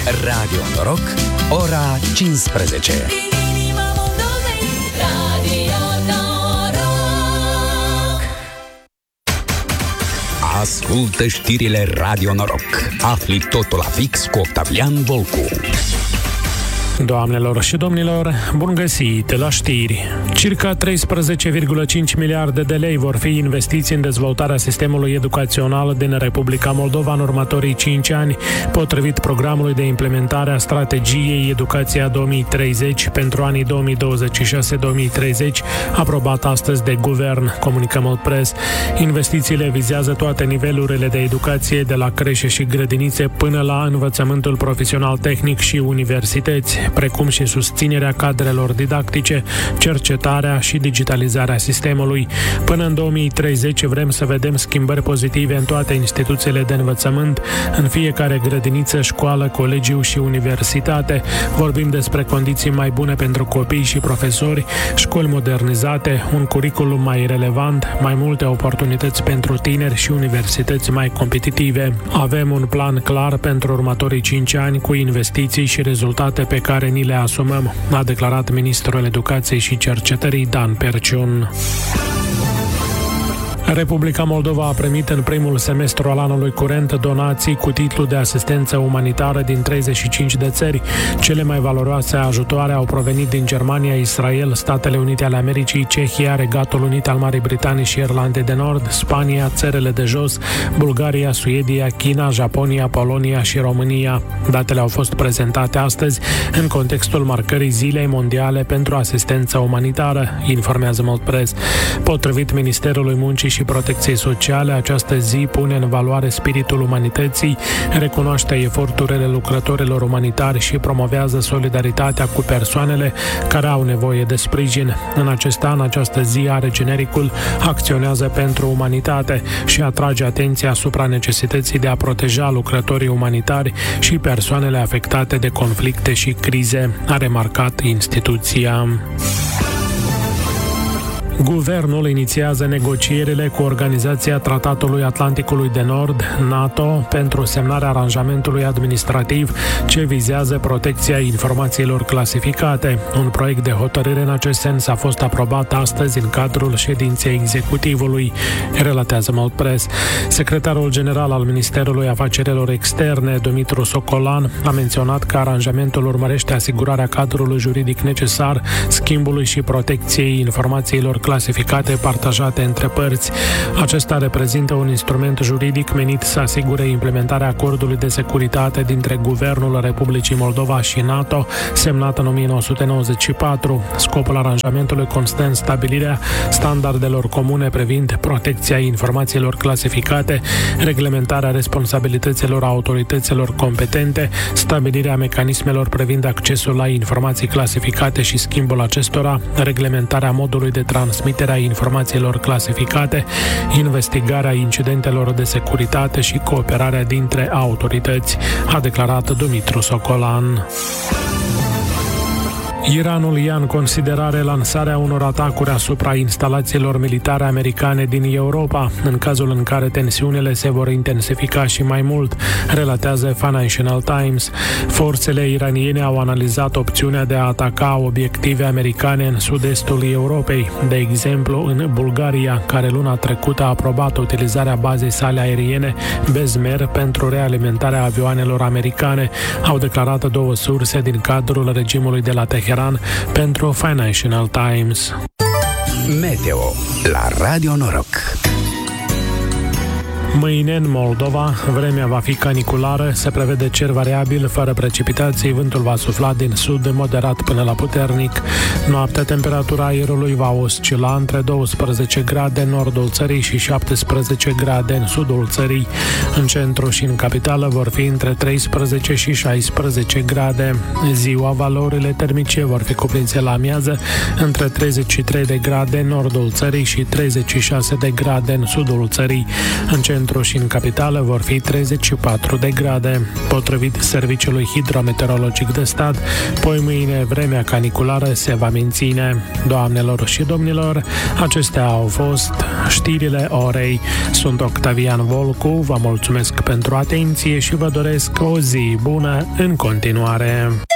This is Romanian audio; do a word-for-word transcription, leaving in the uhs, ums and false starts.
Radio Noroc, ora cincisprezece. Ascultă știrile Radio Noroc. Afli totul la fix cu Octavian Volcu. Doamnelor și domnilor, bun găsit la știri. Circa treisprezece virgulă cinci miliarde de lei vor fi investiți în dezvoltarea sistemului educațional din Republica Moldova în următorii cinci ani, potrivit programului de implementare a strategiei Educația două mii treizeci pentru anii două mii douăzeci și șase două mii treizeci, aprobat astăzi de guvern, comunică Moldpress. Investițiile vizează toate nivelurile de educație, de la creșe și grădinițe până la învățământul profesional tehnic și universități, precum și susținerea cadrelor didactice, cercetarea și digitalizarea sistemului. Până în două mii treizeci vrem să vedem schimbări pozitive în toate instituțiile de învățământ, în fiecare grădiniță, școală, colegiu și universitate. Vorbim despre condiții mai bune pentru copii și profesori, școli modernizate, un curriculum mai relevant, mai multe oportunități pentru tineri și universități mai competitive. Avem un plan clar pentru următorii cinci ani cu investiții și rezultate pe care ni le asumăm, a declarat ministrul Educației și Cercetării Dan Perciun. Republica Moldova a primit în primul semestru al anului curent donații cu titlu de asistență umanitară din treizeci și cinci de țări. Cele mai valoroase ajutoare au provenit din Germania, Israel, Statele Unite ale Americii, Cehia, Regatul Unit al Marii Britanii și Irlandei de Nord, Spania, țările de jos, Bulgaria, Suedia, China, Japonia, Polonia și România. Datele au fost prezentate astăzi în contextul marcării Zilei Mondiale pentru Asistență Umanitară, informează Moldpress. Potrivit Ministerului Muncii și Protecției Sociale, această zi pune în valoare spiritul umanității, recunoaște eforturile lucrătorilor umanitari și promovează solidaritatea cu persoanele care au nevoie de sprijin. În acest an, această zi are genericul Acționează pentru umanitate și atrage atenția asupra necesității de a proteja lucrătorii umanitari și persoanele afectate de conflicte și crize, a remarcat instituția. Guvernul inițiază negocierile cu Organizația Tratatului Atlanticului de Nord, NATO, pentru semnarea aranjamentului administrativ ce vizează protecția informațiilor clasificate. Un proiect de hotărâre în acest sens a fost aprobat astăzi în cadrul ședinței executivului, relatează Moldpress. Secretarul general al Ministerului Afacerilor Externe, Dumitru Socolan, a menționat că aranjamentul urmărește asigurarea cadrului juridic necesar schimbului și protecției informațiilor clasificate partajate între părți. Acesta reprezintă un instrument juridic menit să asigure implementarea acordului de securitate dintre Guvernul Republicii Moldova și NATO, semnat în o mie nouă sute nouăzeci și patru. Scopul aranjamentului constă în stabilirea standardelor comune privind protecția informațiilor clasificate, reglementarea responsabilităților autorităților competente, stabilirea mecanismelor privind accesul la informații clasificate și schimbul acestora, reglementarea modului de transmitere transmiterea informațiilor clasificate, investigarea incidentelor de securitate și cooperarea dintre autorități, a declarat Dumitru Socolan. Iranul ia în considerare lansarea unor atacuri asupra instalațiilor militare americane din Europa, în cazul în care tensiunile se vor intensifica și mai mult, relatează Financial Times. Forțele iraniene au analizat opțiunea de a ataca obiective americane în sud-estul Europei, de exemplu în Bulgaria, care luna trecută a aprobat utilizarea bazei sale aeriene Bezmer pentru realimentarea avioanelor americane, au declarat două surse din cadrul regimului de la Teheran pentru Financial Times. Meteo la Radio Noroc. Mâine, în Moldova, vremea va fi caniculară, se prevede cer variabil, fără precipitații, vântul va sufla din sud moderat până la puternic. Noaptea, temperatura aerului va oscila între douăsprezece grade în nordul țării și șaptesprezece grade în sudul țării. În centru și în capitală vor fi între treisprezece și șaisprezece grade. Ziua, valorile termice vor fi cuprinse la amiază între treizeci și trei de grade în nordul țării și treizeci și șase de grade în sudul țării. În centru centru și în capitală vor fi treizeci și patru de grade. Potrivit Serviciului Hidrometeorologic de Stat, poi mâine vremea caniculară se va menține. Doamnelor și domnilor, acestea au fost știrile orei. Sunt Octavian Volcu, vă mulțumesc pentru atenție și vă doresc o zi bună în continuare.